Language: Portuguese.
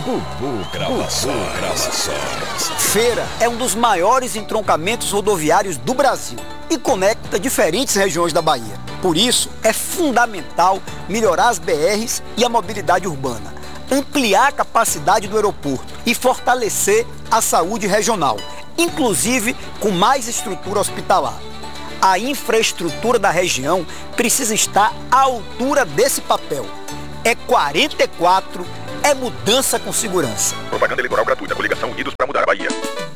Gravações. Feira é um dos maiores entroncamentos rodoviários do Brasil e conecta diferentes regiões da Bahia. Por isso, é fundamental melhorar as BRs e a mobilidade urbana, ampliar a capacidade do aeroporto e fortalecer a saúde regional, inclusive com mais estrutura hospitalar. A infraestrutura da região precisa estar à altura desse papel. É 44, é mudança com segurança. Propaganda eleitoral gratuita. Coligação Unidos para mudar a Bahia.